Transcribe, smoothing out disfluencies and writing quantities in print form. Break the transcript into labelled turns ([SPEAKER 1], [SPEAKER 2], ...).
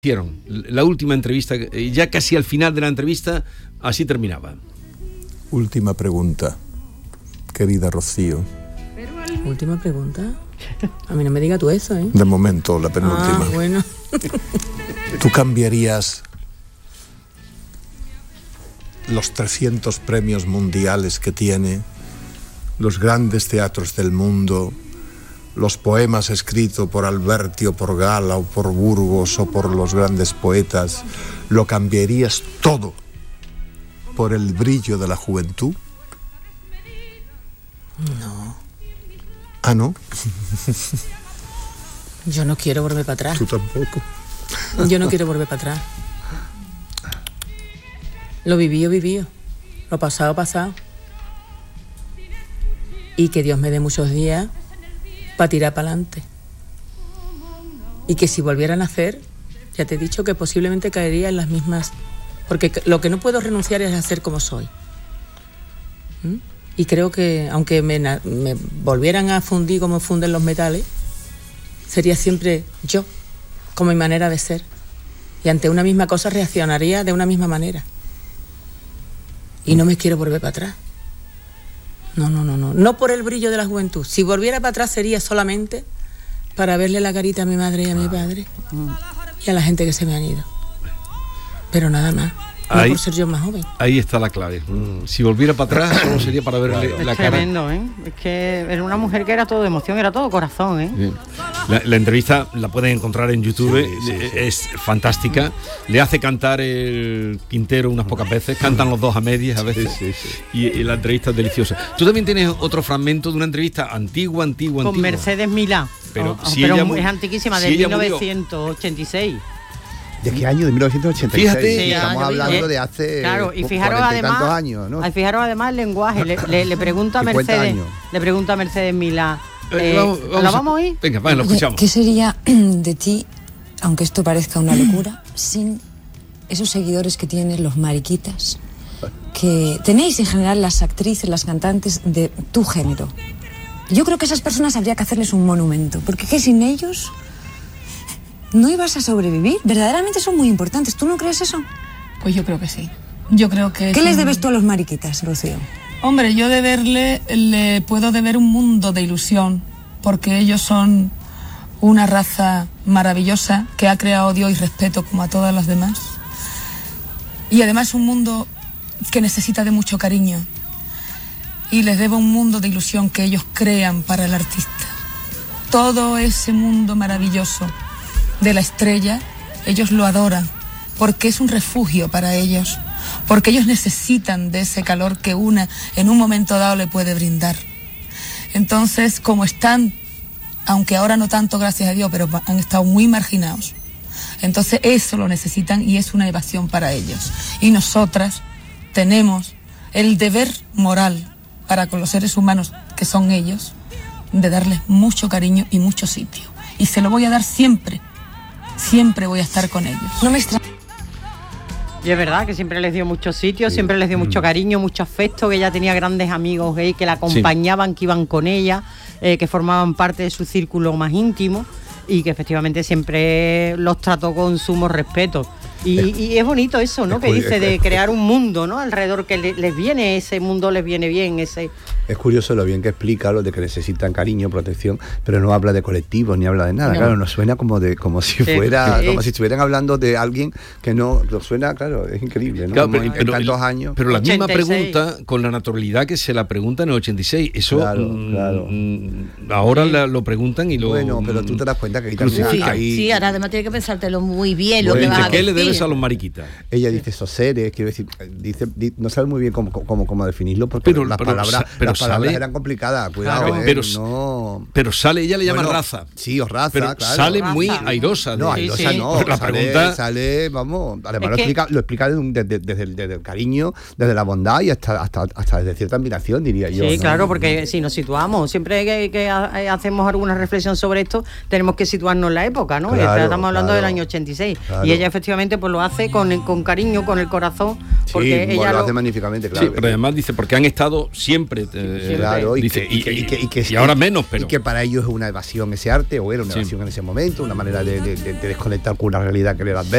[SPEAKER 1] Hicieron la última entrevista, ya casi al final de la entrevista, así terminaba.
[SPEAKER 2] Última pregunta, querida Rocío.
[SPEAKER 3] Última pregunta. A mí no me digas tú eso, ¿eh?
[SPEAKER 2] De momento, la penúltima.
[SPEAKER 3] Bueno.
[SPEAKER 2] ¿Tú cambiarías los 300 premios mundiales que tiene, los grandes teatros del mundo, los poemas escritos por Alberti o por Gala o por Burgos o por los grandes poetas, lo cambiarías todo por el brillo de la juventud?
[SPEAKER 3] No.
[SPEAKER 2] ¿Ah, no?
[SPEAKER 3] Yo no quiero volver para atrás.
[SPEAKER 2] Tú tampoco.
[SPEAKER 3] Yo no quiero volver para atrás. Lo vivido. Lo pasado. Y que Dios me dé muchos días para tirar para adelante. Y que si volvieran a hacer, ya te he dicho que posiblemente caería en las mismas. Porque lo que no puedo renunciar es a ser como soy. Y creo que, aunque me volvieran a fundir como funden los metales, sería siempre yo, como mi manera de ser. Y ante una misma cosa reaccionaría de una misma manera. Y no me quiero volver para atrás. No. No por el brillo de la juventud. Si volviera para atrás sería solamente para verle la carita a mi madre y a mi padre. Y a la gente que se me han ido. Pero nada más. No por ser yo más joven.
[SPEAKER 1] Ahí está la clave. Si volviera para atrás, solo sería para verle la cara.
[SPEAKER 4] Es tremendo, ¿eh? Es que era una mujer que era todo emoción, era todo corazón, ¿eh?
[SPEAKER 1] Bien. La entrevista la pueden encontrar en YouTube, sí. Es fantástica. Le hace cantar el Quintero unas pocas veces, cantan los dos a medias a veces, sí. Y la entrevista es deliciosa. Tú también tienes otro fragmento de una entrevista antigua.
[SPEAKER 4] Con Mercedes Milá, pero es antiquísima, de 1986.
[SPEAKER 5] ¿De qué año? De 1986.
[SPEAKER 1] Fíjate,
[SPEAKER 5] sí, estamos hablando de hace
[SPEAKER 4] claro, y fijaros además,
[SPEAKER 5] tantos años, ¿no?
[SPEAKER 4] Fijaros además el lenguaje. Le pregunta a Mercedes Milá. ¿La vamos a ir?
[SPEAKER 1] Venga, lo escuchamos.
[SPEAKER 6] ¿Qué sería de ti, aunque esto parezca una locura, sin esos seguidores que tienen los mariquitas, que tenéis en general las actrices, las cantantes de tu género? Yo creo que a esas personas habría que hacerles un monumento, porque que sin ellos no ibas a sobrevivir. Verdaderamente son muy importantes. ¿Tú no crees eso?
[SPEAKER 7] Pues yo creo que sí. Yo creo que...
[SPEAKER 6] ¿Qué les debes tú a los mariquitas, Rocío?
[SPEAKER 7] Hombre, yo le puedo deber un mundo de ilusión, porque ellos son una raza maravillosa que ha creado odio y respeto como a todas las demás. Y además un mundo que necesita de mucho cariño. Y les debo un mundo de ilusión que ellos crean para el artista. Todo ese mundo maravilloso de la estrella, ellos lo adoran, porque es un refugio para ellos, porque ellos necesitan de ese calor que una en un momento dado le puede brindar. Entonces, como están, aunque ahora no tanto, gracias a Dios, pero han estado muy marginados, entonces eso lo necesitan y es una evasión para ellos. Y nosotras tenemos el deber moral para con los seres humanos que son ellos, de darles mucho cariño y mucho sitio. Y se lo voy a dar siempre. Siempre voy a estar con ellos.
[SPEAKER 6] No me extraña.
[SPEAKER 4] Y es verdad que siempre les dio muchos sitios, siempre les dio mucho cariño, mucho afecto, que ella tenía grandes amigos gays que la acompañaban, que iban con ella, que formaban parte de su círculo más íntimo y que efectivamente siempre los trató con sumo respeto. Y es bonito eso, ¿no? Que dice de crear un mundo, ¿no? Alrededor que les viene ese mundo, les viene bien ese...
[SPEAKER 5] Es curioso lo bien que explica lo de que necesitan cariño, protección, pero no habla de colectivos ni habla de nada. No. Claro, nos suena como si estuvieran hablando de alguien que no nos suena, claro, es increíble, ¿no?
[SPEAKER 1] Claro,
[SPEAKER 5] en tantos años.
[SPEAKER 1] Pero la misma pregunta con la naturalidad que se la pregunta en el 86, eso
[SPEAKER 5] claro.
[SPEAKER 1] Ahora lo preguntan y lo...
[SPEAKER 5] Bueno, pero tú te das cuenta que ahí también hay...
[SPEAKER 8] Sí, ahora además tienes que pensártelo muy bien lo que vas a decir.
[SPEAKER 1] ¿Qué le debes a los mariquitas?
[SPEAKER 5] Ella dice esos seres, quiero decir, no sabe muy bien cómo definirlo, porque las palabras eran complicadas, cuidado,
[SPEAKER 1] claro, pero sale, ella le llama raza.
[SPEAKER 5] Sí, o raza,
[SPEAKER 1] pero
[SPEAKER 5] claro.
[SPEAKER 1] Sale
[SPEAKER 5] raza.
[SPEAKER 1] Muy airosa.
[SPEAKER 5] No, airosa no.
[SPEAKER 1] La pregunta...
[SPEAKER 5] Sale, vamos, además lo explica desde el cariño, desde la bondad y hasta desde cierta admiración, diría yo.
[SPEAKER 4] Sí,
[SPEAKER 5] ¿no?
[SPEAKER 4] claro, porque si nos situamos, siempre que hacemos alguna reflexión sobre esto, tenemos que situarnos en la época, ¿no?
[SPEAKER 5] Claro,
[SPEAKER 4] estamos hablando del año 86. Claro. Y ella efectivamente pues lo hace con cariño, con el corazón, porque ella
[SPEAKER 5] lo hace magníficamente, claro.
[SPEAKER 1] Sí, pero además dice, porque han estado siempre,
[SPEAKER 5] claro,
[SPEAKER 1] dice,
[SPEAKER 5] y
[SPEAKER 1] ahora menos, pero Claro.
[SPEAKER 5] Y que para ellos es una evasión ese arte, o era una evasión en ese momento, una manera de desconectar con una realidad que era adversa.